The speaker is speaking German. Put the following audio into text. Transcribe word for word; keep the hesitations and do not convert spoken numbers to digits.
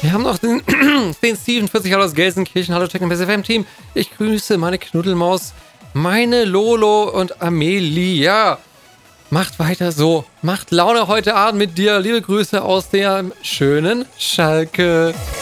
Wir haben noch den, den Steven, vierzig Jahre aus Gelsenkirchen. Hallo, Check and F M Team. Ich grüße meine Knuddelmaus, meine Lolo und Amelia. Macht weiter so. Macht Laune heute Abend mit dir. Liebe Grüße aus der schönen Schalke.